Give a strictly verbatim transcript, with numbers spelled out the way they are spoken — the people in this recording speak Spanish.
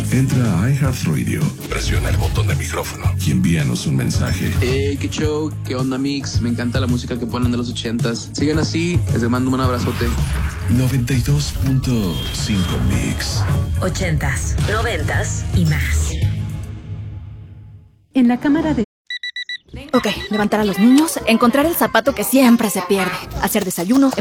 Entra a iHeartRadio, presiona el botón de micrófono y envíanos un mensaje. Hey, qué show, qué onda, Mix. Me encanta la música que ponen de los ochentas. Sigan así, les mando un abrazote. noventa y dos punto cinco Mix. Ochentas, noventas y más. En la cámara de... Ok, levantar a los niños, encontrar el zapato que siempre se pierde, hacer desayuno...